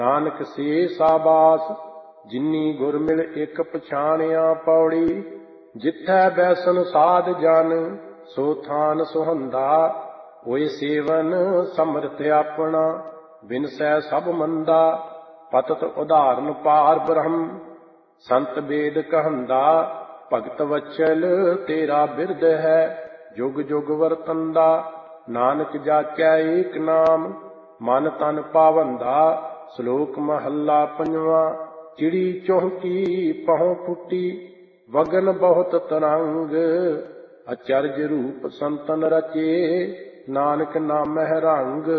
ਨਾਨਕ ਸੇ ਸਾਬਾਸ ਜਿਨੀ ਗੁਰ ਮਿਲ ਇਕ ਪਛਾਣਿਆ। ਪੌੜੀ ਜਿਥੈ ਬੈਸਨ ਸਾਧ ਜਨ ਸੋ ਥਾਨ ਸੁਹੰਦਾ। ਹੋਏ ਸੇਵਨ ਸਮਰਥ ਆਪਣਾ ਬਿਨਸੈ ਸਭ ਮੰਦਾ। ਪਤਤ ਉਦਾਹਰਨ ਪਾਰ ਬ੍ਰਹਮ ਸੰਤ ਵੇਦ ਕਹੰਦਾ। ਭਗਤ ਵਚਲ ਤੇਰਾ ਬਿਰਦ ਹੈ ਜੁਗ ਜੁਗ ਵਰਤੰਦਾ। ਨਾਨਕ ਜਾਚੈ ਏਕ ਨਾਮ ਮਨ ਤਨ ਪਾਵੰਦਾ। ਸ਼ਲੋਕ ਮਹੱਲਾ ਪੰਜਵਾਂ। ਚਿੜੀ ਚੌਂਕੀ ਪਹੁ ਫੁੱਟੀ ਵਗਨ ਬਹੁਤ ਤਰੰਗ। ਅਚਰਜ ਰੂਪ ਸੰਤਨ ਰਚੇ ਨਾਨਕ ਨਾਮਹਿ ਰੰਗ।